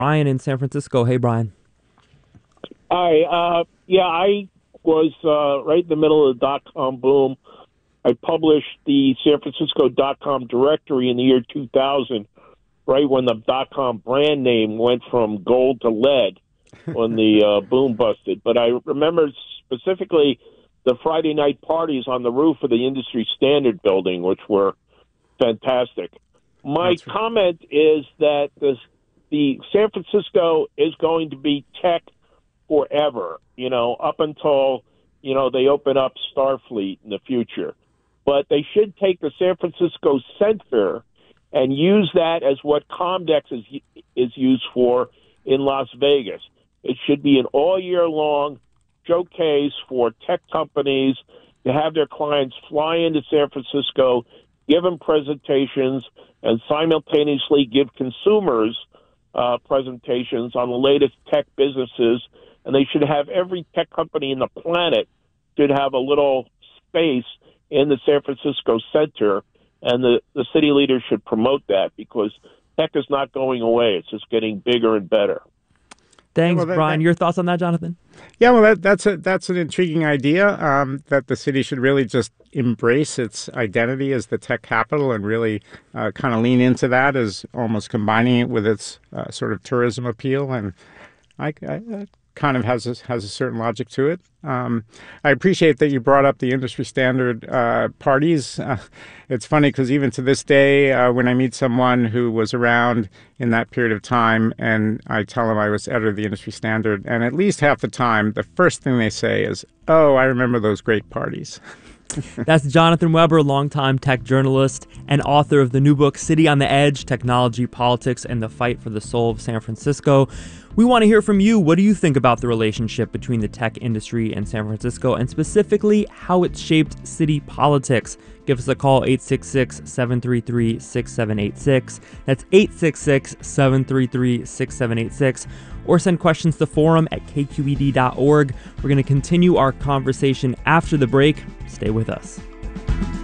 Brian in San Francisco. Hey, Brian. Hi. I was right in the middle of the dot-com boom. I published the San Francisco dot-com directory in the year 2000, right when the dot-com brand name went from gold to lead when the boom busted. But I remember specifically the Friday night parties on the roof of the Industry Standard building, which were fantastic. My comment is that the San Francisco is going to be tech forever, up until, they open up Starfleet in the future. But they should take the San Francisco Center and use that as what Comdex is used for in Las Vegas. It should be an all-year-long showcase for tech companies to have their clients fly into San Francisco, give them presentations, and simultaneously give consumers presentations on the latest tech businesses. And they should have every tech company in the planet should have a little space in the San Francisco Center, and the city leaders should promote that because tech is not going away. It's just getting bigger and better. Thanks, Brian. Your thoughts on that, Jonathan? Yeah, well, that's an intriguing idea that the city should really just embrace its identity as the tech capital and really kind of lean into that as almost combining it with its sort of tourism appeal. And I kind of has a certain logic to it. I appreciate that you brought up the Industry Standard parties. It's funny because even to this day, when I meet someone who was around in that period of time and I tell them I was editor of the Industry Standard, and at least half the time, the first thing they say is, "Oh, I remember those great parties." That's Jonathan Weber, longtime tech journalist and author of the new book, City on the Edge, Technology, Politics, and the Fight for the Soul of San Francisco. We want to hear from you. What do you think about the relationship between the tech industry and San Francisco, and specifically how it's shaped city politics? Give us a call, 866-733-6786. That's 866-733-6786. Or send questions to forum@kqed.org. We're going to continue our conversation after the break. Stay with us.